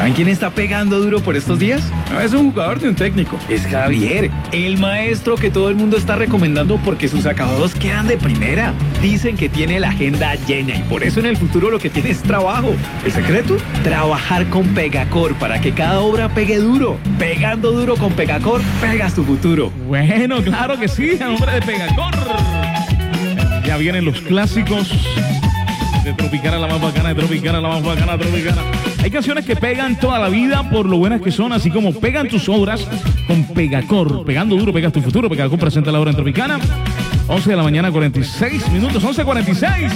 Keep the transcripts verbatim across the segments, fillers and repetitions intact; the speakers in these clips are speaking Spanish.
¿Saben quién está pegando duro por estos días? No es un jugador ni un técnico, es Javier, el maestro que todo el mundo está recomendando porque sus acabados quedan de primera. Dicen que tiene la agenda llena y por eso en el futuro lo que tiene es trabajo. ¿El secreto? Trabajar con Pegacor para que cada obra pegue duro. Pegando duro con Pegacor, pegas tu futuro. Bueno, claro que sí, hombre de Pegacor. Ya vienen los clásicos de Tropicana, la más bacana, de Tropicana, la más bacana, Tropicana. Hay canciones que pegan toda la vida por lo buenas que son, así como pegan tus obras con Pegacor. Pegando duro, pegas tu futuro. Pegacor presenta la hora en Tropicana. once de la mañana, cuarenta y seis minutos, once cuarenta y seis.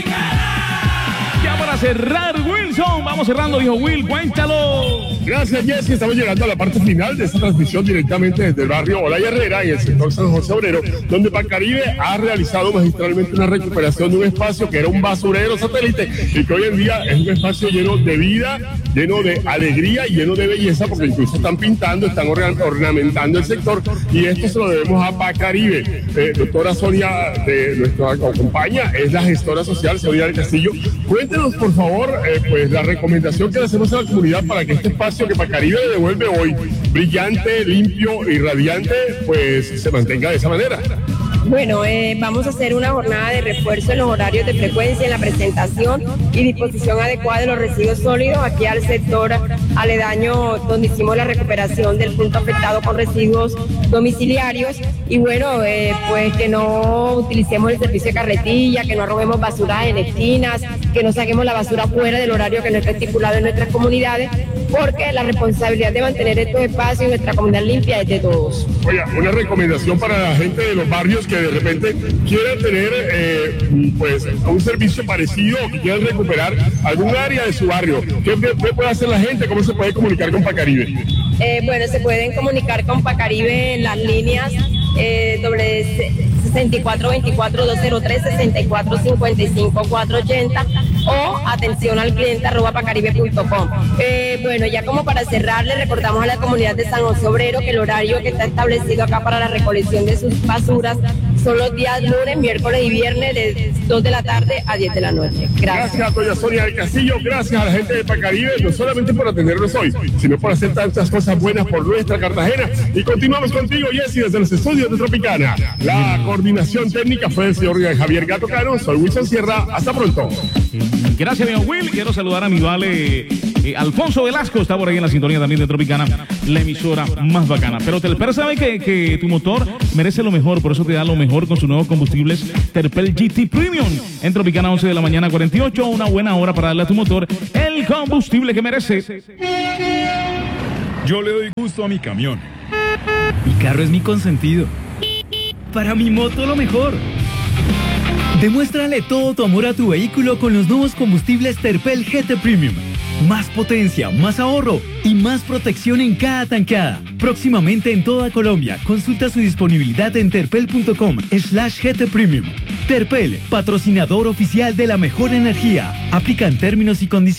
Ya para cerrar, Wilson, vamos cerrando, dijo Will, cuéntalo. Gracias, Jesse. Estamos llegando a la parte final de esta transmisión directamente desde el barrio Olaya Herrera y el sector San José Obrero, donde Pacaribe ha realizado magistralmente una recuperación de un espacio que era un basurero satélite y que hoy en día es un espacio lleno de vida, lleno de alegría y lleno de belleza, porque incluso están pintando, están ornamentando el sector, y esto se lo debemos a Pacaribe. Eh, doctora Sonia, de nuestra compañía, es la gestora social, Sonia del Castillo. Cuéntenos, por favor, eh, pues la recomendación que le hacemos a la comunidad para que este espacio que Pacaribe le devuelve hoy, brillante, limpio y radiante, pues se mantenga de esa manera. Bueno, eh, vamos a hacer una jornada de refuerzo en los horarios de frecuencia, en la presentación y disposición adecuada de los residuos sólidos aquí al sector aledaño donde hicimos la recuperación del punto afectado con residuos domiciliarios. Y bueno, eh, pues que no utilicemos el servicio de carretilla, que no robemos basura en esquinas, que no saquemos la basura fuera del horario que no está estipulado en nuestras comunidades, porque la responsabilidad de mantener estos espacios y nuestra comunidad limpia es de todos. Oiga, una recomendación para la gente de los barrios que de repente quieran tener eh, pues un servicio parecido o que quieran recuperar algún área de su barrio. ¿Qué, qué puede hacer la gente? ¿Cómo se puede comunicar con Pacaribe? Eh, bueno, se pueden comunicar con Pacaribe en las líneas eh, sesenta y cuatro veinticuatro doscientos tres, sesenta y cuatro cincuenta y cinco cuatrocientos ochenta o atención al cliente arroba pacaribe punto com. Eh, bueno, ya como para cerrar, le recordamos a la comunidad de San José Obrero que el horario que está establecido acá para la recolección de sus basuras son los días lunes, miércoles y viernes de dos de la tarde a diez de la noche. Gracias. Gracias, doña Sonia del Castillo. Gracias a la gente de Pacaribe, no solamente por atendernos hoy, sino por hacer tantas cosas buenas por nuestra Cartagena. Y continuamos contigo, Jessy, desde los estudios de Tropicana. La coordinación técnica fue el señor Javier Gato Cano. Soy Wilson Sierra. Hasta pronto. Gracias, mi Will. Quiero saludar a mi vale eh, Alfonso Velasco. Está por ahí en la sintonía también de Tropicana, la emisora más bacana. Pero Terpel sabe que, que tu motor merece lo mejor, por eso te da lo mejor con sus nuevos combustibles Terpel G T Premium. En Tropicana, once de la mañana, cuarenta y ocho. Una buena hora para darle a tu motor el combustible que merece. Yo le doy gusto a mi camión. Mi carro es mi consentido. Para mi moto lo mejor. Demuéstrale todo tu amor a tu vehículo con los nuevos combustibles Terpel G T Premium. Más potencia, más ahorro y más protección en cada tankada. Próximamente en toda Colombia. Consulta su disponibilidad en terpel punto com slash G T Premium. Terpel, patrocinador oficial de la mejor energía. Aplican términos y condiciones.